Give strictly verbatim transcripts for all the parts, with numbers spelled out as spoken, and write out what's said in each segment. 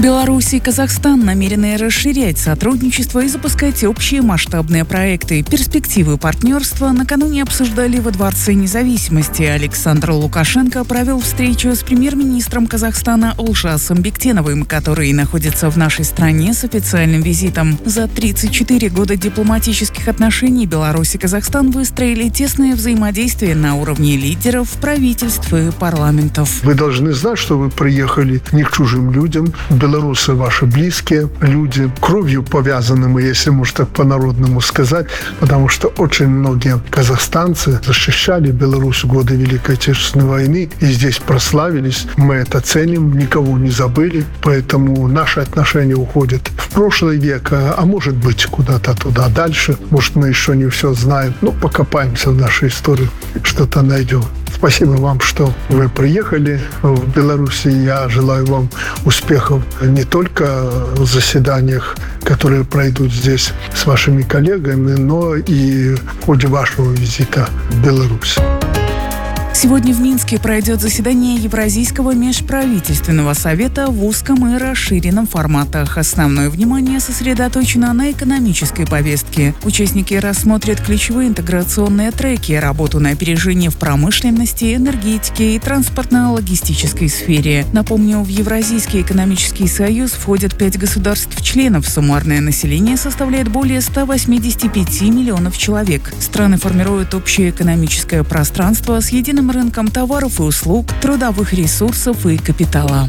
Беларусь и Казахстан намерены расширять сотрудничество и запускать общие масштабные проекты. Перспективы партнерства накануне обсуждали во Дворце независимости. Александр Лукашенко провел встречу с премьер-министром Казахстана Олжасом Бектеновым, который находится в нашей стране с официальным визитом. За тридцать четыре года дипломатических отношений Беларусь и Казахстан выстроили тесное взаимодействие на уровне лидеров, правительств и парламентов. Вы должны знать, что вы приехали не к чужим людям. Белорусы ваши близкие люди, кровью повязаны мы, если можно так по-народному сказать, потому что очень многие казахстанцы защищали Беларусь в годы Великой Отечественной войны и здесь прославились. Мы это ценим, никого не забыли, поэтому наши отношения уходят в прошлый век, а может быть куда-то туда дальше. Может, мы еще не все знаем, но покопаемся в нашей истории, что-то найдем. Спасибо вам, что вы приехали в Беларусь. Я желаю вам успехов не только в заседаниях, которые пройдут здесь с вашими коллегами, но и в ходе вашего визита в Беларусь. Сегодня в Минске пройдет заседание Евразийского межправительственного совета в узком и расширенном форматах. Основное внимание сосредоточено на экономической повестке. Участники рассмотрят ключевые интеграционные треки, работу на опережение в промышленности, энергетике и транспортно-логистической сфере. Напомню, в Евразийский экономический союз входят пять государств-членов. Суммарное население составляет более ста восьмидесяти пяти миллионов человек. Страны формируют общее экономическое пространство с единым рынком товаров и услуг, трудовых ресурсов и капитала.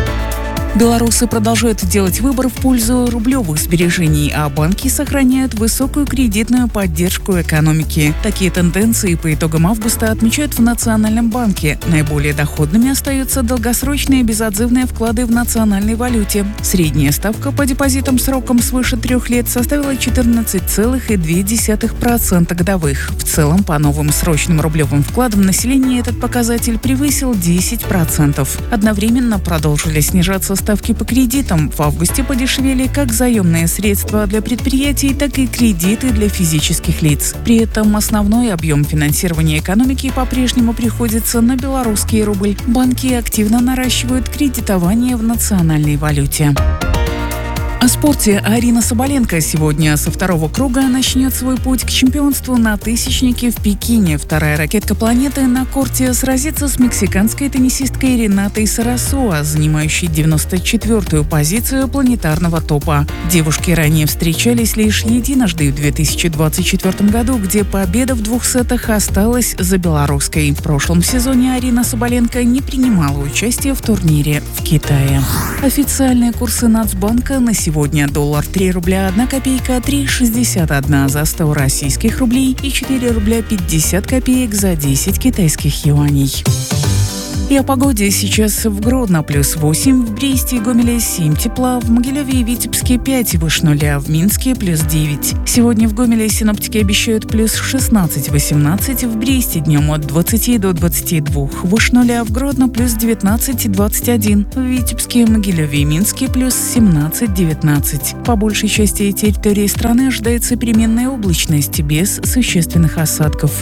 Белорусы продолжают делать выбор в пользу рублевых сбережений, а банки сохраняют высокую кредитную поддержку экономики. Такие тенденции по итогам августа отмечают в Национальном банке. Наиболее доходными остаются долгосрочные безотзывные вклады в национальной валюте. Средняя ставка по депозитам сроком свыше трех лет составила четырнадцать целых две десятых процента годовых. В целом, по новым срочным рублевым вкладам населения этот показатель превысил десять процентов. Одновременно продолжили снижаться ставки по кредитам. В августе подешевели как заемные средства для предприятий, так и кредиты для физических лиц. При этом основной объем финансирования экономики по-прежнему приходится на белорусский рубль. Банки активно наращивают кредитование в национальной валюте. О спорте. Арина Соболенко сегодня со второго круга начнет свой путь к чемпионству на тысячнике в Пекине. Вторая ракетка планеты на корте сразится с мексиканской теннисисткой Ренатой Сарасуа, занимающей девяносто четвёртую позицию планетарного топа. Девушки ранее встречались лишь единожды в две тысячи двадцать четвёртом году, где победа в двух сетах осталась за белорусской. В прошлом сезоне Арина Соболенко не принимала участие в турнире в Китае. Официальные курсы Нацбанка на сегодня. Сегодня доллар три рубля одна копейка, три шестьдесят один за сто российских рублей и четыре рубля пятьдесят копеек за десять китайских юаней. И о погоде. Сейчас в Гродно плюс восемь, в Бресте и Гомеле семь тепла, в Могилеве и Витебске пять выше нуля, в Минске плюс девять. Сегодня в Гомеле синоптики обещают плюс шестнадцать-восемнадцать, в Бресте днем от двадцати до двадцати двух, выше нуля, в Гродно плюс девятнадцать-двадцать один, в Витебске, Могилеве и Минске плюс семнадцать-девятнадцать. По большей части территории страны ожидается переменная облачность без существенных осадков.